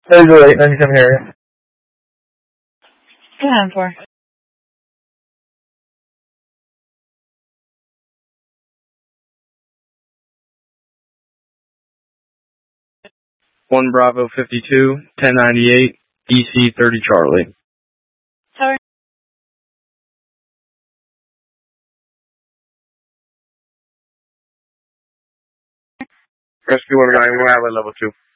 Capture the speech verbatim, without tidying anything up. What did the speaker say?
There's eight ninety-seven area. ten four. One Bravo fifty-two, ten ninety-eight, E C thirty Charlie. Tower. Rescue one nine, we're at level two.